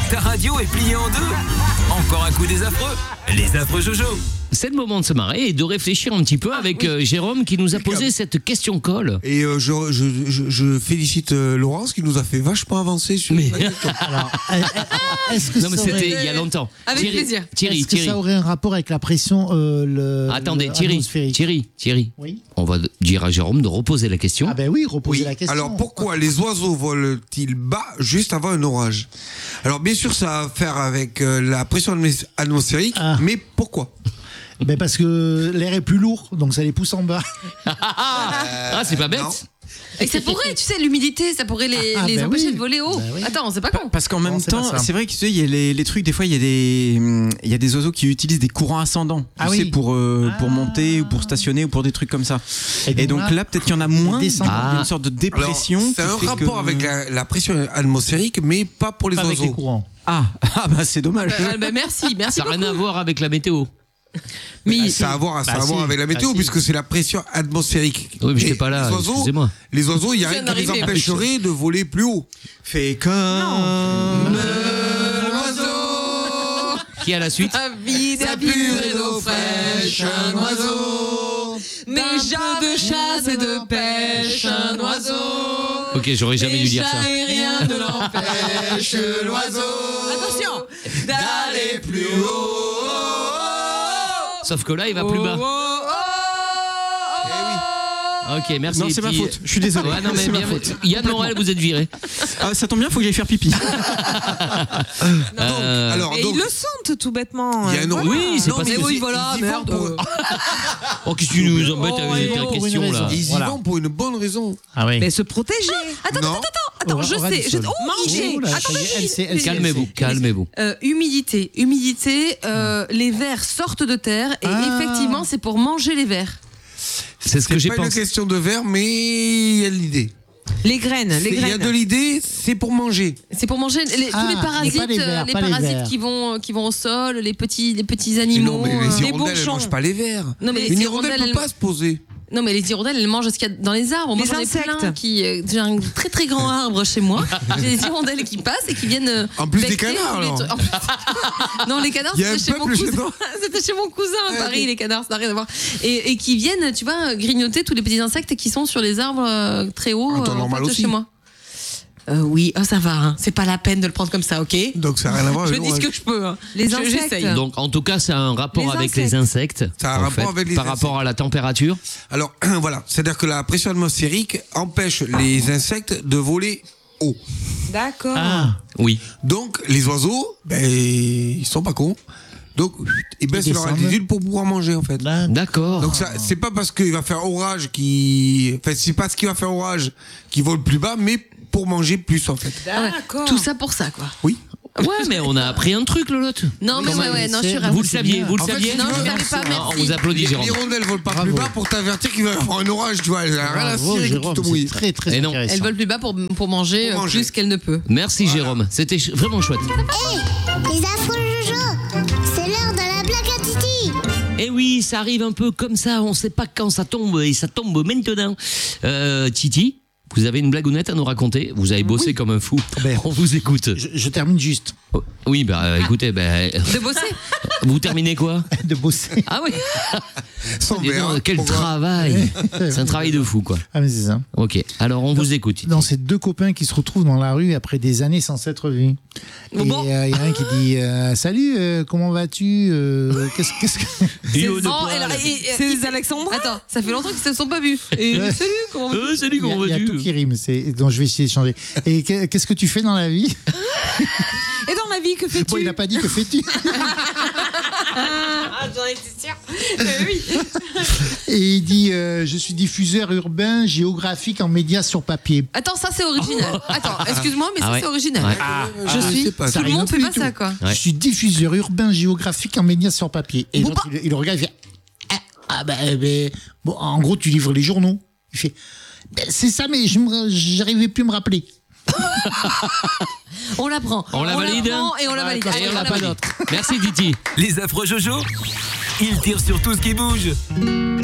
Ta radio est pliée en deux. Encore un coup des affreux. Les affreux Jojo. C'est le moment de se marrer et de réfléchir un petit peu avec Jérôme qui nous a posé cette question colle. Et je félicite Laurence qui nous a fait vachement avancer sur la question. Alors, est-ce que Non mais ça c'était aurait... il y a longtemps. Avec plaisir. Thierry, Est-ce que ça aurait un rapport avec la pression Attendez, atmosphérique Thierry. Oui. On va dire à Jérôme de reposer la question. Ah ben oui, reposer Oui. la question. Alors pourquoi les oiseaux volent-ils bas juste avant un orage? Alors bien sûr ça a à faire avec la pression atmosphérique, mais pourquoi? Ben parce que l'air est plus lourd, donc ça les pousse en bas. Ah, c'est pas bête. Non. Et ça pourrait, tu sais, l'humidité, ça pourrait les ben empêcher oui. de voler haut. Ben oui. Attends, c'est pas con. Parce qu'en même Non, c'est pas temps, ça. c'est vrai que tu sais, il y a les trucs, des fois, il y a des oiseaux qui utilisent des courants ascendants, tu sais, pour monter ou pour stationner ou pour des trucs comme ça. Et donc là, peut-être qu'il y en a moins, descendent. il y a une sorte de dépression. Alors, c'est qui un fait rapport que- avec la pression atmosphérique, mais pas pour les Pas avec les oiseaux. courants. Ah, bah c'est dommage. Merci Ça n'a rien à beaucoup. voir avec la météo. Mais Ça a à voir, Bah, avec si. la météo, Bah, si. puisque c'est la pression atmosphérique. Oui, mais Et j'étais pas là, excusez-moi. Les oiseaux, il y a rien viens qui les d'arriver. empêcherait de voler plus haut. Fais comme L'oiseau, Qui a la suite? la vie sa pure et d'eau fraîche, un oiseau. Déjà de chasse et de pêche, un oiseau. Ok, j'aurais jamais dû dire ça. Et rien ne l'empêche, l'oiseau. Attention, D'aller plus haut. Sauf que là, il va plus bas. Ok, merci. Non, c'est ma Petit- faute. Je suis désolé. Ouais, non, mais C'est ma bien, faute. Yann Morel, vous êtes viré. Ah, ça tombe bien, faut que j'aille faire pipi. Alors, Et donc, ils le sentent tout bêtement. il y a un Voilà. Oui, c'est Non, pas mais ce que oui, c'est. voilà, ils y vont merde. pour- Oh, qu'est-ce que tu nous embêtes Oh, avec oui, ta pour une question là? raison. Ils y Voilà. vont pour une bonne raison. Ah oui. Mais se protéger. Non. Attends, je Aura sais. du sol. Manger. Oh là, Attends, ça y est, elle sait, elle sait, Calmez-vous, elle sait. calmez-vous. Humidité, les vers sortent de terre et effectivement, c'est pour manger les vers. C'est ce que C'est j'ai pas une pensé. question de verre, mais il y a l'idée. Les graines, les Il y a graines. de l'idée, c'est pour manger. C'est pour manger tous les mais parasites, pas les vers, les pas les parasites vers. qui vont au sol, les petits Mais animaux. non, mais les les hirondelles, elles bourgeons. mangent pas les vers. Non, mais les Une hirondelles, hirondelle peut pas se poser. Non, mais les hirondelles, elles mangent ce qu'il y a dans les arbres. Moi, Les j'en ai insectes. plein qui, j'ai un très très grand arbre chez moi. J'ai des hirondelles qui passent et qui viennent. En plus des becter canards, tous les alors. trucs. En plus- Non, les canards, Il y a c'était un chez mon peuple chez cousin. toi. C'était chez mon cousin à Ah, Paris, ok. les canards, ça n'a rien à voir. Et qui viennent, tu vois, grignoter tous les petits insectes qui sont sur les arbres très hauts En temps normal aussi. chez moi. Oui, ça va, hein. C'est pas la peine de le prendre comme ça, ok? Donc ça n'a rien à voir Je avec dis ce l'orage. que je peux. Hein. Les J'essaye. insectes. Donc, en tout cas, ça a un rapport Les avec les insectes. Ça a un en rapport fait, avec les par insectes. rapport à la température. Alors voilà, c'est-à-dire que la pression atmosphérique empêche les insectes de voler haut. D'accord. Ah, Oui. Donc les oiseaux, ben ils sont pas cons. Donc ils baissent leur descendent. altitude pour pouvoir manger en fait. là, D'accord. Donc ça, c'est pas parce qu'il va faire orage c'est pas ce qui va faire orage qui vole plus bas, mais pour manger plus en fait. D'accord. Tout ça pour ça, quoi. Oui. Ouais, mais on a appris un truc, Lolotte. Non, mais ouais, non, je suis c'est- ravie. Vous le saviez, vous le En fait, saviez si Non, tu je veux, savais pas, Ah, merci. on vous applaudit, Les Jérôme. hirondelles volent pas Bravo. plus bas pour t'avertir qu'il va y avoir un orage, tu vois. Elle a rien à bravo, cirer que tu Jérôme, te c'est mouilles. très très Et non. intéressant. Elle vole plus bas pour manger, Pour manger. plus qu'elle ne peut. Merci, Jérôme. C'était vraiment chouette. Les affreux Jojo, c'est l'heure de la blague à Titi. Eh oui, ça arrive un peu comme ça. On sait pas quand ça tombe et ça tombe maintenant. Titi, vous avez une blagounette à nous raconter. Vous avez bossé comme un fou. Ben, On vous écoute. Je termine juste Oh, oui, bah écoutez, De bosser. vous terminez quoi? de bosser. Ah oui. Sans Dis donc, verre. quel Pourquoi travail. C'est un travail de fou, quoi. Ah mais c'est ça. Ok, alors on vous écoute. Titi. Dans ces deux copains qui se retrouvent dans la rue après des années sans s'être vus. Et il Bon. y a un qui dit salut, comment vas-tu qu'est-ce que Yo, de Oh, poil. C'est les Alexandra. Attends, ça fait longtemps qu'ils se sont pas vus. Et Ouais. salut, comment vas-tu Salut, il y, comment a, il y a tout vas-tu? qui rime, donc je vais essayer de changer. Et qu'est-ce que tu fais dans la vie? Et dans la vie, que fais-tu? Bon, il n'a pas dit que fais-tu. Ah, j'en étais sûre. Oui. Et il dit je suis diffuseur urbain géographique en médias sur papier. Attends, ça c'est original. Attends, excuse-moi, mais Ah ça ouais. c'est original. Ouais. Je suis. sais pas, Tout ça le arrive monde non fait plus pas ça, du quoi. Ouais. Je suis diffuseur urbain géographique en médias sur papier. Et Bon, l'autre, il le regarde, il fait bon, en gros, tu livres les journaux. Il fait c'est ça, mais j'arrivais plus à me rappeler. On l'apprend. On la valide l'apprend et on la valide. Et Allez, on n'a la pas valide. d'autre. Merci, Titi. Les affreux Jojo, ils tirent sur tout ce qui bouge.